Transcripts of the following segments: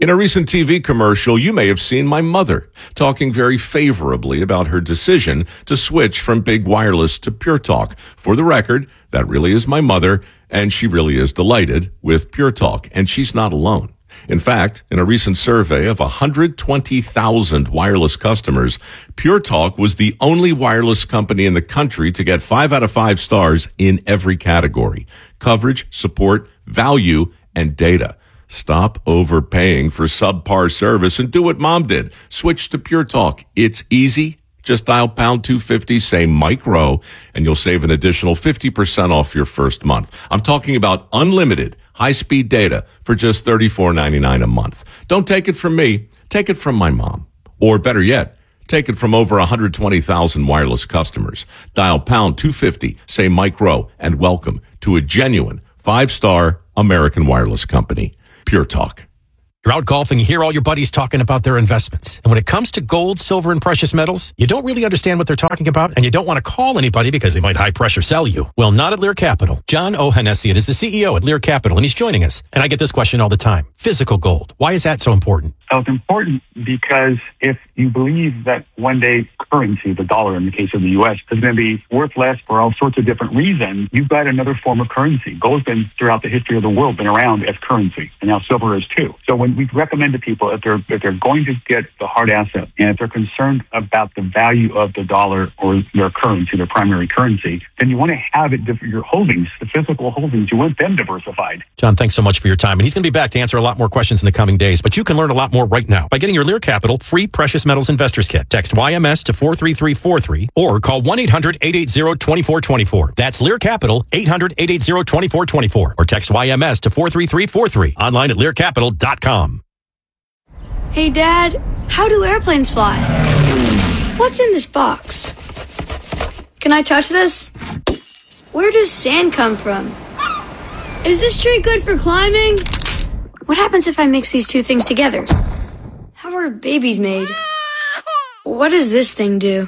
In a recent TV commercial, you may have seen my mother talking very favorably about her decision to switch from big wireless to Pure Talk. For the record, that really is my mother, and she really is delighted with Pure Talk, and she's not alone. In fact, in a recent survey of 120,000 wireless customers, Pure Talk was the only wireless company in the country to get 5 out of 5 stars in every category: coverage, support, value, and data. Stop overpaying for subpar service and do what Mom did. Switch to Pure Talk. It's easy. Just dial pound 250, say Mike Rowe, and you'll save an additional 50% off your first month. I'm talking about unlimited high-speed data for just $34.99 a month. Don't take it from me. Take it from my mom. Or better yet, take it from over 120,000 wireless customers. Dial pound 250, say Mike Rowe, and welcome to a genuine 5-star American wireless company. Pure Talk. You're out golfing, you hear all your buddies talking about their investments. And when it comes to gold, silver, and precious metals, you don't really understand what they're talking about, and you don't want to call anybody because they might high-pressure sell you. Well, not at Lear Capital. John Ohanessian is the CEO at Lear Capital, and he's joining us. And I get this question all the time. Physical gold. Why is that so important? So it's important because if you believe that one day currency, the dollar in the case of the U.S., is going to be worth less for all sorts of different reasons, you've got another form of currency. Gold's been, throughout the history of the world, been around as currency, and now silver is too. So when we recommend to people, if they're going to get the hard asset, and if they're concerned about the value of the dollar or their currency, their primary currency, then you want to have it, your holdings, the physical holdings, you want them diversified. John, thanks so much for your time. And he's going to be back to answer a lot more questions in the coming days. But you can learn a lot more right now by getting your Lear Capital free Precious Metals Investors Kit. Text YMS to 43343 or call 1-800-880-2424. That's Lear Capital, 800-880-2424. Or text YMS to 43343. Online at learcapital.com. Hey, Dad, how do airplanes fly? What's in this box? Can I touch this? Where does sand come from? Is this tree good for climbing? What happens if I mix these two things together? How are babies made? What does this thing do?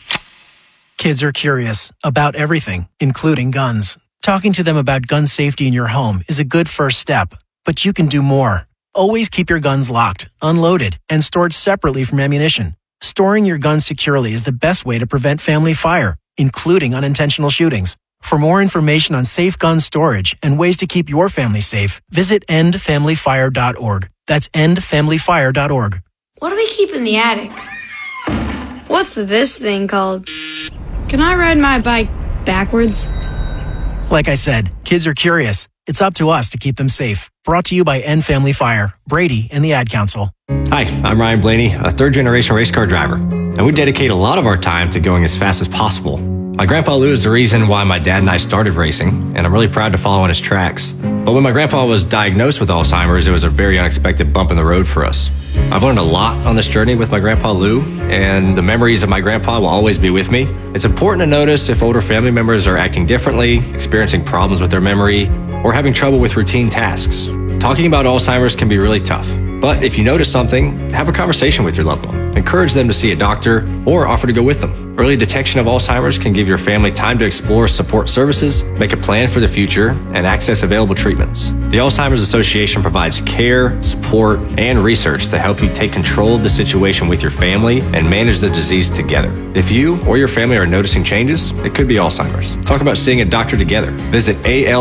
Kids are curious about everything, including guns. Talking to them about gun safety in your home is a good first step, but you can do more. Always keep your guns locked, unloaded, and stored separately from ammunition. Storing your guns securely is the best way to prevent family fire, including unintentional shootings. For more information on safe gun storage and ways to keep your family safe, visit endfamilyfire.org. That's endfamilyfire.org. What do we keep in the attic? What's this thing called? Can I ride my bike backwards? Like I said, kids are curious. It's up to us to keep them safe. Brought to you by End Family Fire, Brady, and the Ad Council. Hi, I'm Ryan Blaney, a third-generation race car driver, and we dedicate a lot of our time to going as fast as possible. My grandpa Lou is the reason why my dad and I started racing, and I'm really proud to follow in his tracks. But when my grandpa was diagnosed with Alzheimer's, it was a very unexpected bump in the road for us. I've learned a lot on this journey with my grandpa Lou, and the memories of my grandpa will always be with me. It's important to notice if older family members are acting differently, experiencing problems with their memory, or having trouble with routine tasks. Talking about Alzheimer's can be really tough. But if you notice something, have a conversation with your loved one. Encourage them to see a doctor or offer to go with them. Early detection of Alzheimer's can give your family time to explore support services, make a plan for the future, and access available treatments. The Alzheimer's Association provides care, support, and research to help you take control of the situation with your family and manage the disease together. If you or your family are noticing changes, it could be Alzheimer's. Talk about seeing a doctor together. Visit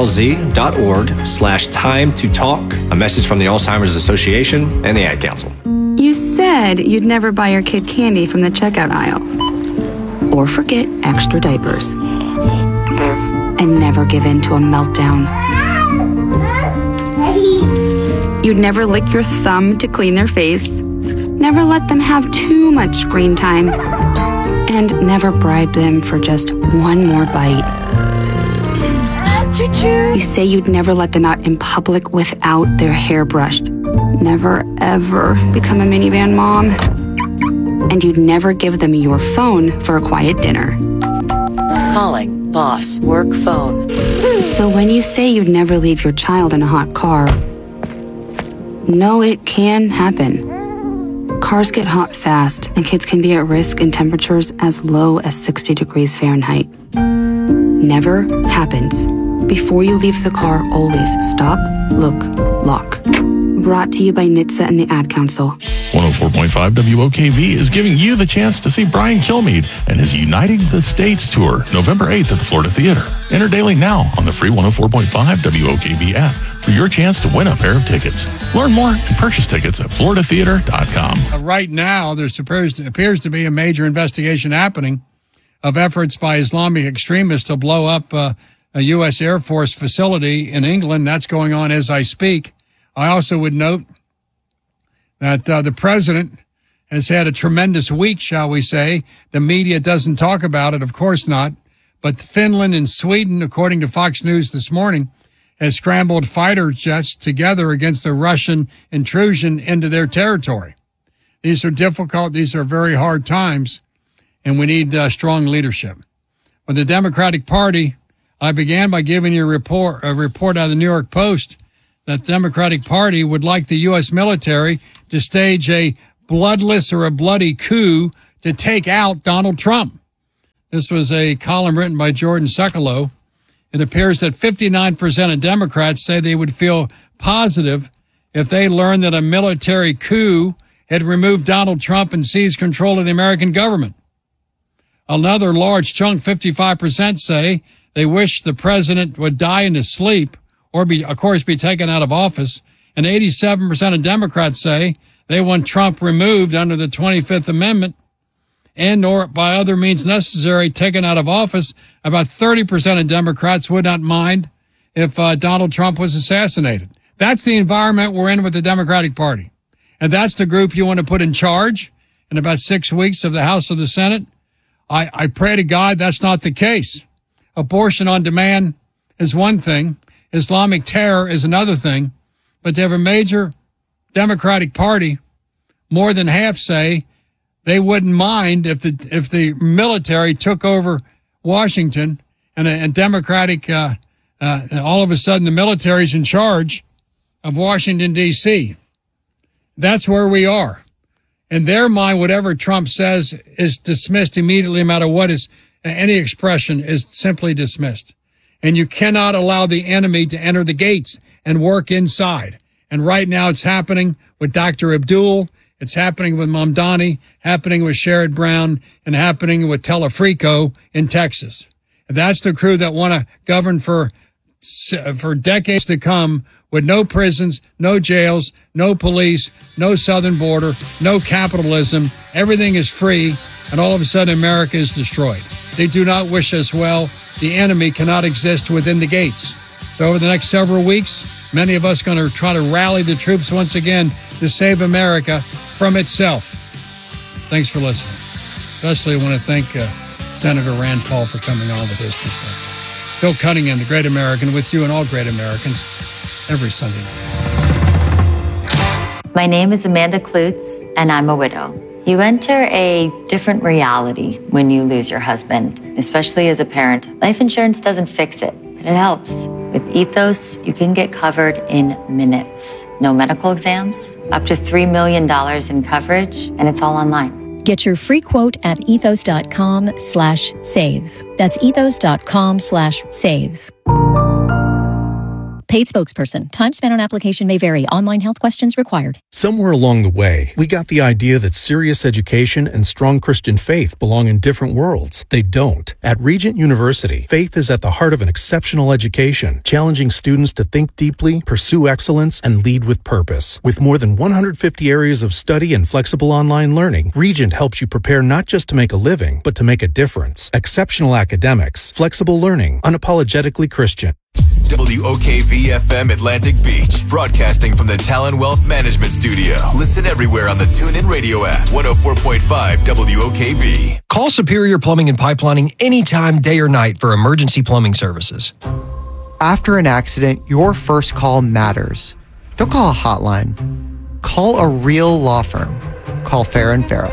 alz.org/time to talk. A message from the Alzheimer's Association and the Ad Council. You said you'd never buy your kid candy from the checkout aisle. Or forget extra diapers. And never give in to a meltdown. You'd never lick your thumb to clean their face. Never let them have too much screen time. And never bribe them for just one more bite. You say you'd never let them out in public without their hair brushed. Never, ever become a minivan mom. And you'd never give them your phone for a quiet dinner. Calling boss work phone. So when you say you'd never leave your child in a hot car, no, it can happen. Cars get hot fast, and kids can be at risk in temperatures as low as 60 degrees Fahrenheit. Never happens. Before you leave the car, always stop, look, lock. Brought to you by NHTSA and the Ad Council. 104.5 WOKV is giving you the chance to see Brian Kilmeade and his Uniting the States tour, November 8th at the Florida Theater. Enter daily now on the free 104.5 WOKV app for your chance to win a pair of tickets. Learn more and purchase tickets at floridatheater.com. Right now, there appears to be a major investigation happening of efforts by Islamic extremists to blow up a U.S. Air Force facility in England. That's going on as I speak. I also would note that the president has had a tremendous week, shall we say. The media doesn't talk about it, of course not. But Finland and Sweden, according to Fox News this morning, has scrambled fighter jets together against the Russian intrusion into their territory. These are difficult. These are very hard times, and we need strong leadership. With the Democratic Party, I began by giving you a report out of the New York Post that the Democratic Party would like the U.S. military to stage a bloodless or a bloody coup to take out Donald Trump. This was a column written by Jordan Sekulow. It appears that 59% of Democrats say they would feel positive if they learned that a military coup had removed Donald Trump and seized control of the American government. Another large chunk, 55%, say they wish the president would die in his sleep or, be taken out of office. And 87% of Democrats say they want Trump removed under the 25th Amendment and or by other means necessary taken out of office. About 30% of Democrats would not mind if Donald Trump was assassinated. That's the environment we're in with the Democratic Party. And that's the group you want to put in charge in about 6 weeks of the House or the Senate. I pray to God that's not the case. Abortion on demand is one thing. Islamic terror is another thing. But to have a major Democratic Party, more than half say they wouldn't mind if the military took over Washington and Democratic, all of a sudden the military's in charge of Washington, D.C. That's where we are. In their mind, whatever Trump says is dismissed immediately, no matter what is, any expression is simply dismissed. And you cannot allow the enemy to enter the gates and work inside. And right now it's happening with Dr. Abdul. It's happening with Mamdani, happening with Sherrod Brown, and happening with Telefrico in Texas. And that's the crew that want to govern for decades to come with no prisons, no jails, no police, no southern border, no capitalism. Everything is free, and all of a sudden America is destroyed. They do not wish us well. The enemy cannot exist within the gates. So over the next several weeks, many of us are going to try to rally the troops once again to save America from itself. Thanks for listening. Especially I want to thank Senator Rand Paul for coming on with his perspective. Bill Cunningham, the great American, with you and all great Americans every Sunday night. My name is Amanda Klutz, and I'm a widow. You enter a different reality when you lose your husband, especially as a parent. Life insurance doesn't fix it, but it helps. With Ethos, you can get covered in minutes. No medical exams, up to $3 million in coverage, and it's all online. Get your free quote at ethos.com/save. That's ethos.com/save. Paid spokesperson. Time spent on application may vary. Online health questions required. Somewhere along the way, we got the idea that serious education and strong Christian faith belong in different worlds. They don't. At Regent University, faith is at the heart of an exceptional education, challenging students to think deeply, pursue excellence, and lead with purpose. With more than 150 areas of study and flexible online learning, Regent helps you prepare not just to make a living, but to make a difference. Exceptional academics, flexible learning, unapologetically Christian. WOKV-FM Atlantic Beach, broadcasting from the Talon Wealth Management Studio. Listen everywhere on the TuneIn Radio app. 104.5 WOKV. Call Superior Plumbing and Pipelining anytime, day or night, for emergency plumbing services. After an accident, your first call matters. Don't call a hotline. Call a real law firm. Call Farah & Farah.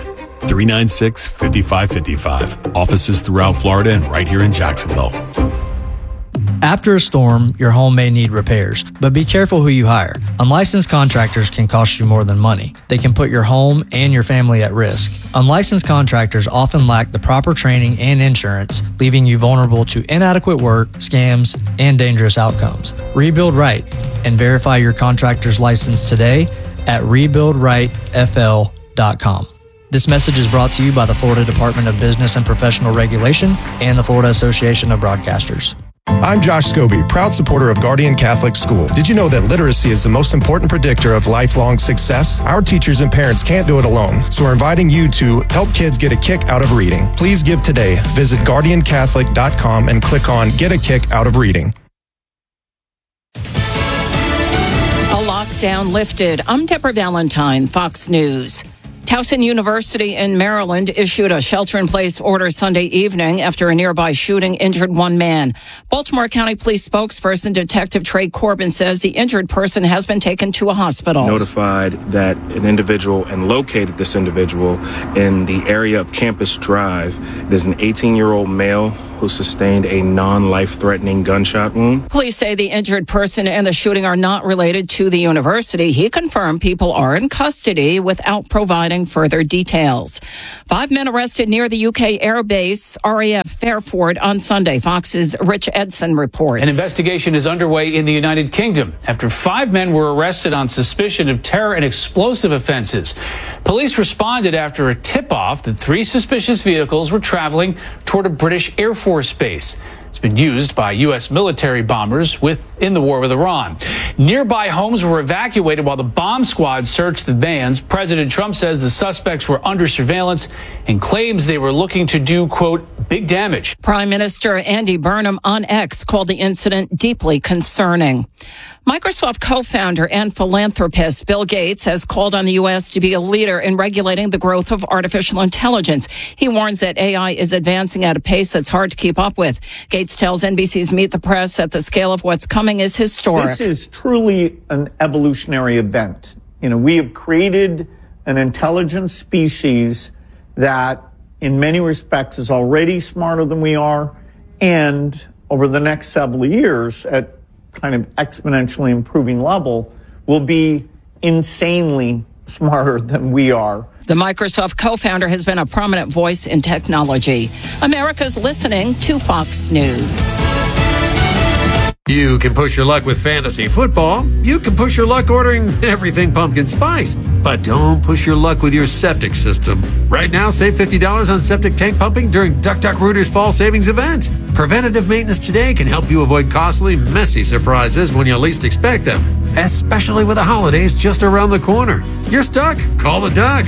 396-5555. Offices throughout Florida and right here in Jacksonville. After a storm, your home may need repairs, but be careful who you hire. Unlicensed contractors can cost you more than money. They can put your home and your family at risk. Unlicensed contractors often lack the proper training and insurance, leaving you vulnerable to inadequate work, scams, and dangerous outcomes. Rebuild Right and verify your contractor's license today at rebuildrightfl.com. This message is brought to you by the Florida Department of Business and Professional Regulation and the Florida Association of Broadcasters. I'm Josh Scobie, proud supporter of Guardian Catholic School. Did you know that literacy is the most important predictor of lifelong success? Our teachers and parents can't do it alone, so we're inviting you to help kids get a kick out of reading. Please give today. Visit guardiancatholic.com and click on Get a Kick Out of Reading. A lockdown lifted. I'm Deborah Valentine, Fox News. Towson University in Maryland issued a shelter-in-place order Sunday evening after a nearby shooting injured one man. Baltimore County Police spokesperson Detective Trey Corbin says the injured person has been taken to a hospital. Notified that an individual and located this individual in the area of Campus Drive. It is an 18-year-old male who sustained a non-life-threatening gunshot wound. Police say the injured person and the shooting are not related to the university. He confirmed people are in custody without providing further details. 5 men arrested near the UK Air Base RAF Fairford on Sunday. Fox's Rich Edson reports. An investigation is underway in the United Kingdom after 5 men were arrested on suspicion of terror and explosive offenses. Police responded after a tip-off that 3 suspicious vehicles were traveling toward a British Air Force base. It's been used by U.S. military bombers in the war with Iran. Nearby homes were evacuated while the bomb squad searched the vans. President Trump says the suspects were under surveillance and claims they were looking to do, quote, big damage. Prime Minister Andy Burnham on X called the incident deeply concerning. Microsoft co-founder and philanthropist Bill Gates has called on the U.S. to be a leader in regulating the growth of artificial intelligence. He warns that AI is advancing at a pace that's hard to keep up with. Gates tells NBC's Meet the Press that the scale of what's coming is historic. This is truly an evolutionary event. We have created an intelligent species that in many respects is already smarter than we are, and over the next several years at kind of exponentially improving level will be insanely smarter than we are. The Microsoft co-founder has been a prominent voice in technology. America's listening to Fox News. You can push your luck with fantasy football. You can push your luck ordering everything pumpkin spice. But don't push your luck with your septic system. Right now, save $50 on septic tank pumping during DuckDuckRooter's fall savings event. Preventative maintenance today can help you avoid costly, messy surprises when you least expect them. Especially with the holidays just around the corner. You're stuck? Call the Duck.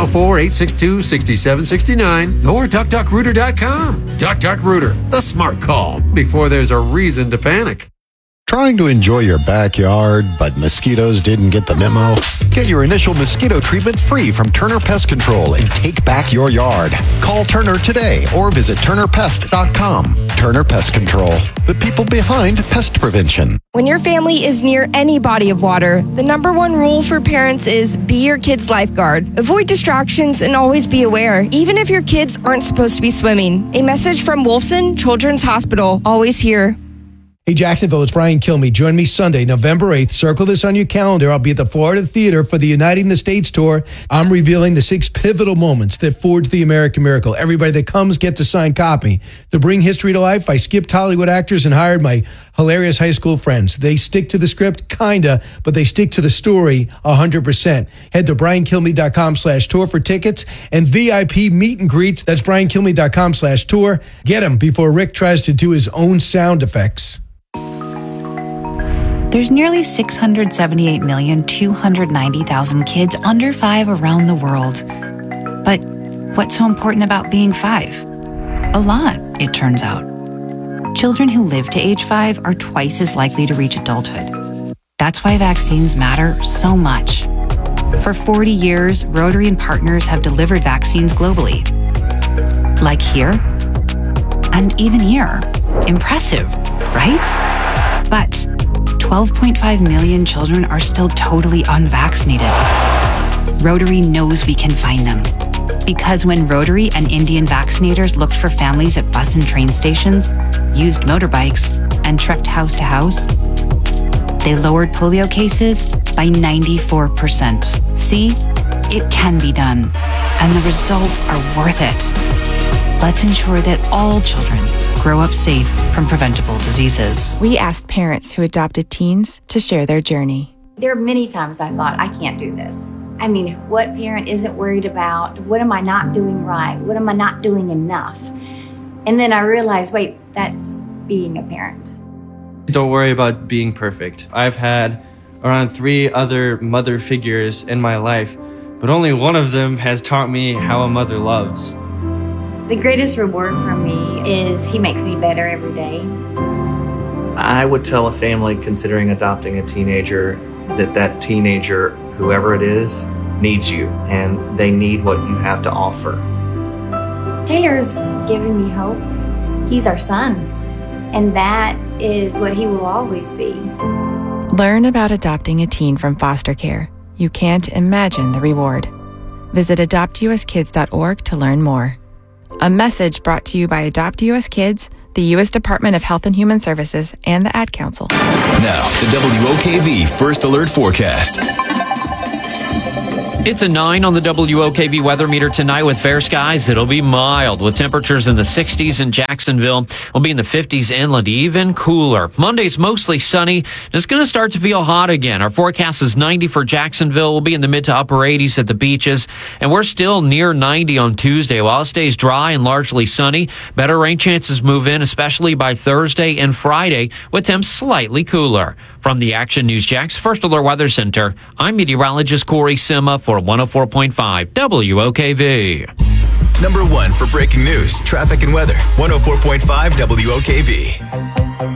904-862-6769 or DuckDuckRooter.com. DuckDuckRooter, the smart call before there's a reason to panic. Trying to enjoy your backyard, but mosquitoes didn't get the memo? Get your initial mosquito treatment free from Turner Pest Control and take back your yard. Call Turner today or visit TurnerPest.com. Turner Pest Control, the people behind pest prevention. When your family is near any body of water, the #1 rule for parents is be your kid's lifeguard. Avoid distractions and always be aware, even if your kids aren't supposed to be swimming. A message from Wolfson Children's Hospital, always here. Hey, Jacksonville, it's Brian Kilmeade. Join me Sunday, November 8th. Circle this on your calendar. I'll be at the Florida Theater for the Uniting the States tour. I'm revealing the 6 pivotal moments that forged the American miracle. Everybody that comes gets a signed copy. To bring history to life, I skipped Hollywood actors and hired my hilarious high school friends. They stick to the script, kinda, but they stick to the story 100%. Head to briankilmeade.com/tour for tickets and VIP meet and greets. That's briankilmeade.com/tour. Get them before Rick tries to do his own sound effects. There's nearly 678,290,000 kids under 5 around the world. But what's so important about being 5? A lot, it turns out. Children who live to age 5 are twice as likely to reach adulthood. That's why vaccines matter so much. For 40 years, Rotary and partners have delivered vaccines globally. Like here, and even here. Impressive, right? But 12.5 million children are still totally unvaccinated. Rotary knows we can find them. Because when Rotary and Indian vaccinators looked for families at bus and train stations, used motorbikes, and trekked house to house, they lowered polio cases by 94%. See, it can be done, and the results are worth it. Let's ensure that all children grow up safe from preventable diseases. We asked parents who adopted teens to share their journey. There are many times I thought, I can't do this. I mean, what parent isn't worried about? What am I not doing right? What am I not doing enough? And then I realized, wait, that's being a parent. Don't worry about being perfect. I've had around 3 other mother figures in my life, but only one of them has taught me how a mother loves. The greatest reward for me is he makes me better every day. I would tell a family considering adopting a teenager that teenager, whoever it is, needs you, and they need what you have to offer. Taylor's given me hope. He's our son, and that is what he will always be. Learn about adopting a teen from foster care. You can't imagine the reward. Visit adoptuskids.org to learn more. A message brought to you by Adopt US Kids, the U.S. Department of Health and Human Services, and the Ad Council. Now, the WOKV First Alert Forecast. It's a 9 on the WOKV weather meter tonight with fair skies. It'll be mild with temperatures in the 60s in Jacksonville. We'll be in the 50s inland, even cooler. Monday's mostly sunny. It's going to start to feel hot again. Our forecast is 90 for Jacksonville. We'll be in the mid to upper 80s at the beaches. And we're still near 90 on Tuesday. While it stays dry and largely sunny, better rain chances move in, especially by Thursday and Friday, with temps slightly cooler. From the Action News Jax First Alert Weather Center, I'm meteorologist Corey Sima for 104.5 WOKV. Number 1 for breaking news, traffic, and weather. 104.5 WOKV.